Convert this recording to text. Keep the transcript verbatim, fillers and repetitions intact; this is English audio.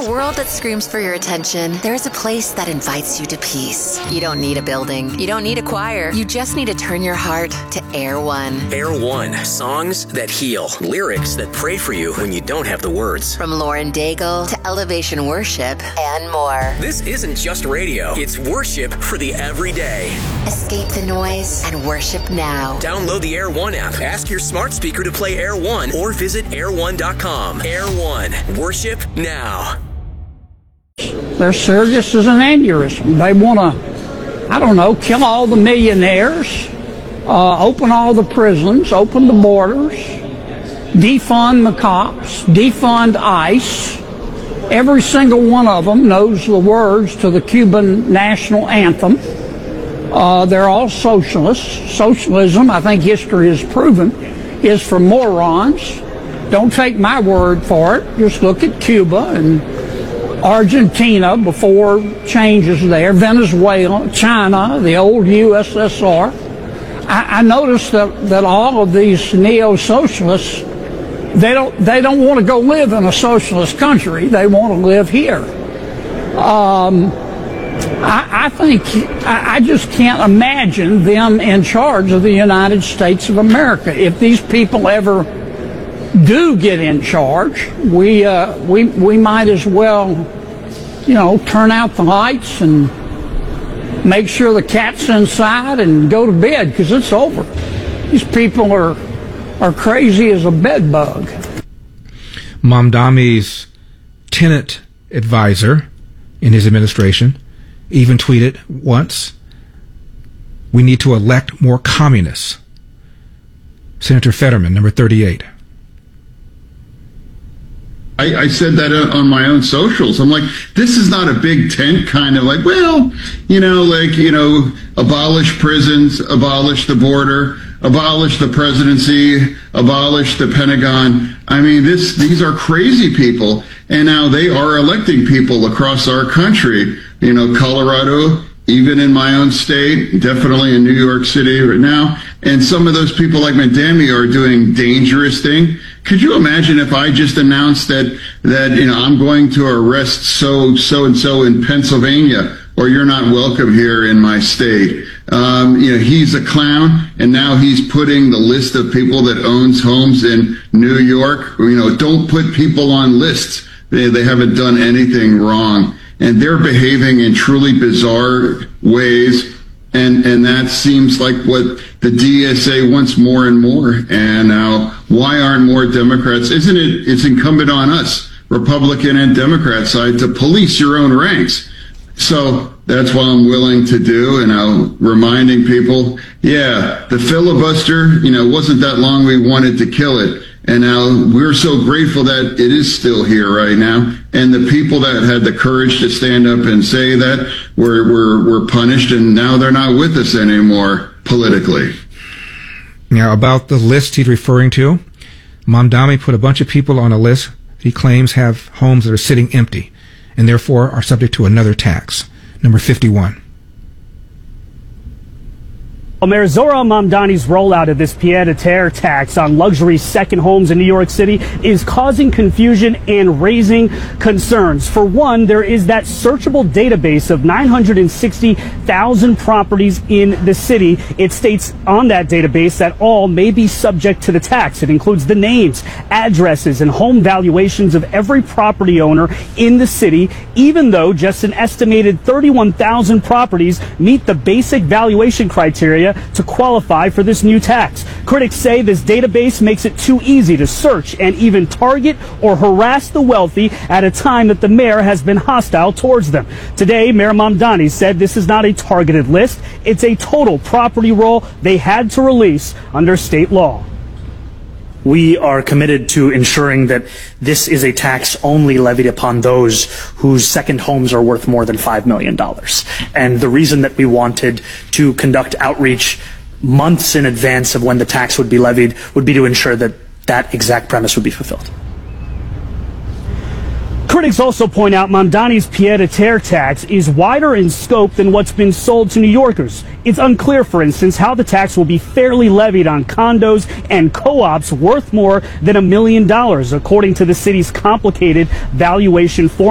a world that screams for your attention, there's a place that invites you to peace. You don't need a building. You don't need a choir. You just need to turn your heart to Air One. Air One. Songs that heal. Lyrics that pray for you when you don't have the words. From Lauren Daigle to Elevation Worship and more. This isn't just radio. It's worship for the everyday. Escape the noise and worship now. Download the Air One app. Ask your smart speaker to play Air One or visit air one dot com. Air One. Worship now. They're serious as an aneurysm. They want to, I don't know, kill all the millionaires, uh, open all the prisons, open the borders, defund the cops, defund ICE. Every single one of them knows the words to the Cuban national anthem. Uh, they're all socialists. Socialism, I think history has proven, is for morons. Don't take my word for it. Just look at Cuba and Argentina before changes there, Venezuela, China, the old U S S R. I, I noticed that, that all of these neo-socialists, they don't they don't want to go live in a socialist country. They want to live here. Um, I, I think I, I just can't imagine them in charge of the United States of America. If these people ever do get in charge, we uh, we we might as well, you know, turn out the lights and make sure the cat's inside and go to bed, because it's over. These people are are crazy as a bed bug. Mamdani's tenant advisor in his administration even tweeted once, "We need to elect more communists." Senator Fetterman, number thirty-eight. I, I said that on my own socials. I'm like, this is not a big tent kind of like, well, you know, like, you know, abolish prisons, abolish the border, abolish the presidency, abolish the Pentagon. I mean, this these are crazy people. And now they are electing people across our country. You know, Colorado, even in my own state, definitely in New York City right now. And some of those people like Mamdani are doing dangerous things. Could you imagine if I just announced that, that, you know, I'm going to arrest so, so and so in Pennsylvania, or you're not welcome here in my state? Um, you know, he's a clown, and now he's putting the list of people that owns homes in New York. You know, don't put people on lists. They, they haven't done anything wrong. And they're behaving in truly bizarre ways. And and that seems like what the D S A wants more and more. And now, why aren't more Democrats? Isn't it? It's incumbent on us, Republican and Democrat side, to police your own ranks. So that's what I'm willing to do. And I'm reminding people, yeah, the filibuster, you know, wasn't that long we wanted to kill it. And now we're so grateful that it is still here right now. And the people that had the courage to stand up and say that were, were, were punished, and now they're not with us anymore politically. Now, about the list he's referring to, Mamdani put a bunch of people on a list he claims have homes that are sitting empty and therefore are subject to another tax. Number fifty-one. Mayor Zohran Mamdani's rollout of this pied-à-terre tax on luxury second homes in New York City is causing confusion and raising concerns. For one, there is that searchable database of nine hundred sixty thousand properties in the city. It states on that database that all may be subject to the tax. It includes the names, addresses, and home valuations of every property owner in the city, even though just an estimated thirty-one thousand properties meet the basic valuation criteria to qualify for this new tax. Critics say this database makes it too easy to search and even target or harass the wealthy at a time that the mayor has been hostile towards them. Today, Mayor Mamdani said this is not a targeted list. It's a total property roll they had to release under state law. We are committed to ensuring that this is a tax only levied upon those whose second homes are worth more than five million dollars. And the reason that we wanted to conduct outreach months in advance of when the tax would be levied would be to ensure that that exact premise would be fulfilled. Critics also point out Mamdani's pied-à-terre tax is wider in scope than what's been sold to New Yorkers. It's unclear, for instance, how the tax will be fairly levied on condos and co-ops worth more than a million dollars, according to the city's complicated valuation formula.